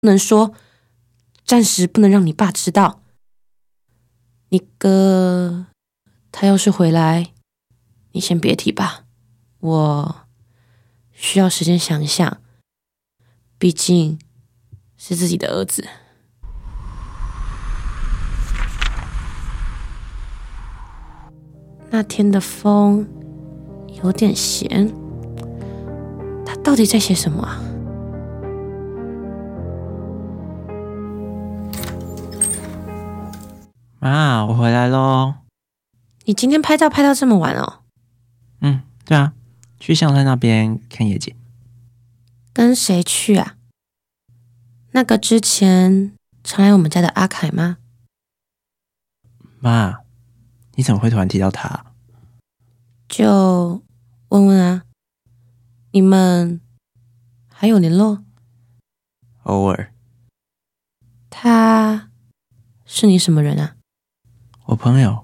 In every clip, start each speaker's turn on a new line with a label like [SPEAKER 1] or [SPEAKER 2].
[SPEAKER 1] 能说，暂时不能让你爸知道。你哥他要是回来，你先别提吧，我需要时间想一想，毕竟是自己的儿子。那天的风有点咸，他到底在写什么啊？
[SPEAKER 2] 妈，我回来咯。
[SPEAKER 1] 你今天拍照拍到这么晚哦？
[SPEAKER 2] 对啊，去象山那边看夜景。
[SPEAKER 1] 跟谁去啊？那个之前常来我们家的阿凯吗？
[SPEAKER 2] 妈，你怎么会突然提到他？
[SPEAKER 1] 就问问啊，你们还有联络？
[SPEAKER 2] 偶尔。
[SPEAKER 1] 他是你什么人啊？
[SPEAKER 2] 我朋友。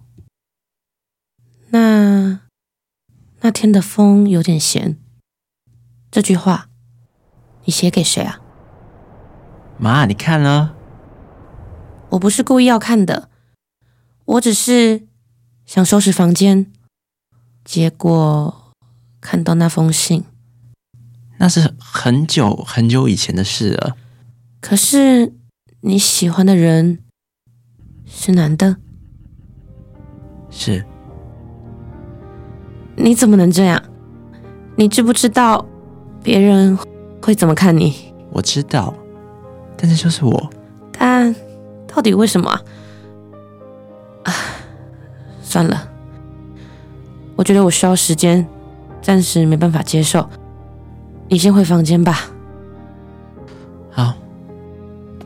[SPEAKER 1] 那天的风有点咸，这句话你写给谁啊？
[SPEAKER 2] 妈，你看了？
[SPEAKER 1] 我不是故意要看的，我只是想收拾房间，结果看到那封信。
[SPEAKER 2] 那是很久很久以前的事了。
[SPEAKER 1] 可是你喜欢的人是男的？
[SPEAKER 2] 是。
[SPEAKER 1] 你怎么能这样？你知不知道别人会怎么看你？
[SPEAKER 2] 我知道，但是就是我。
[SPEAKER 1] 但到底为什么啊？算了，我觉得我需要时间，暂时没办法接受。你先回房间吧。
[SPEAKER 2] 好。